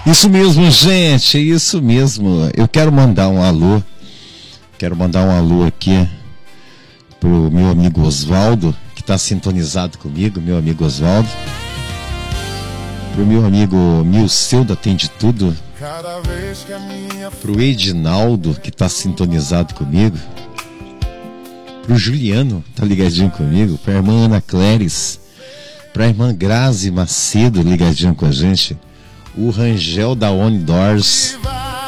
Isso mesmo, gente, isso mesmo. Eu quero mandar um alô. Quero mandar um alô aqui pro meu amigo Oswaldo, que está sintonizado comigo, meu amigo Oswaldo. Pro meu amigo Milceu da Atende Tudo. Pro Edinaldo, que está sintonizado comigo. Pro Juliano, tá ligadinho comigo. Pra irmã Ana Cléris. Pra irmã Grazi Macedo, ligadinho com a gente. O Rangel da OnDoors.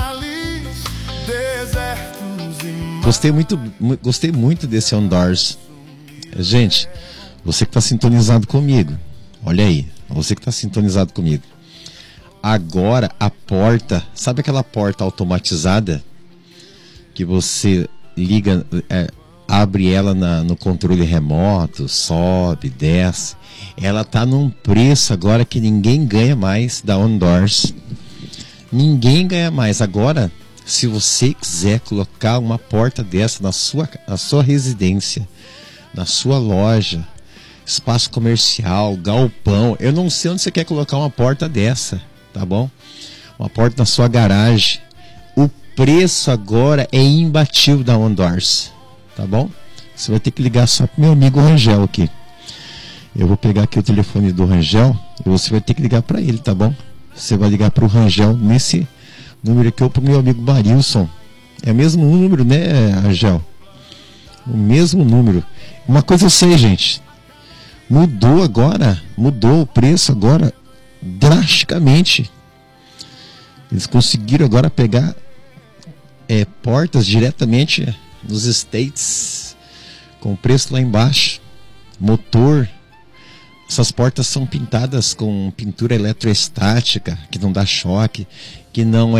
Gostei muito desse OnDoors. Gente, você que está sintonizado comigo, olha aí, você que está sintonizado comigo. Agora a porta, sabe aquela porta automatizada que você liga, abre ela no controle remoto, sobe, desce. Ela tá num preço agora que ninguém ganha mais da OnDoors. Ninguém ganha mais. Agora, se você quiser colocar uma porta dessa na sua residência, na sua loja, espaço comercial, galpão, eu não sei onde você quer colocar uma porta dessa, tá bom? Uma porta na sua garagem. O preço agora é imbatível da OnDoors, tá bom? Você vai ter que ligar só pro meu amigo Rangel aqui. Eu vou pegar aqui o telefone do Rangel e você vai ter que ligar para ele, tá bom? Você vai ligar para o Rangel nesse número aqui ou para o meu amigo Marilson. É o mesmo número, né, Rangel? O mesmo número. Uma coisa eu sei, gente. Mudou o preço agora drasticamente. Eles conseguiram agora pegar portas diretamente nos States com preço lá embaixo. Motor. Essas portas são pintadas com pintura eletroestática, que não dá choque, que não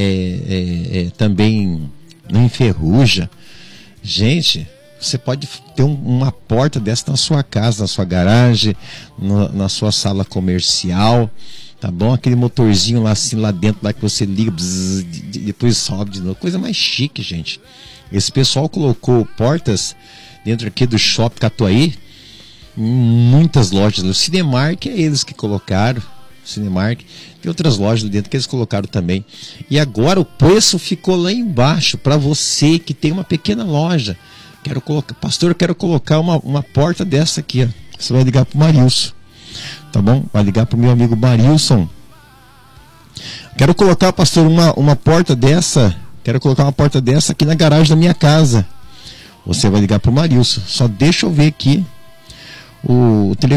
também não enferruja. Gente, você pode ter uma porta dessa na sua casa, na sua garagem, na sua sala comercial, tá bom? Aquele motorzinho lá assim, lá dentro, lá que você liga, bzz, depois sobe de novo. Coisa mais chique, gente. Esse pessoal colocou portas dentro aqui do Shopping Catuaí, muitas lojas. O Cinemark é eles que colocaram. Cinemark, tem outras lojas dentro que eles colocaram também. E agora o preço ficou lá embaixo para você que tem uma pequena loja. Quero colocar, pastor, eu quero colocar uma porta dessa aqui, ó. Você vai ligar pro Marilson, tá bom? Vai ligar pro meu amigo Marilson. Quero colocar, pastor, uma porta dessa. Quero colocar uma porta dessa aqui na garagem da minha casa. Você vai ligar pro Marilson. Só deixa eu ver aqui o telefone.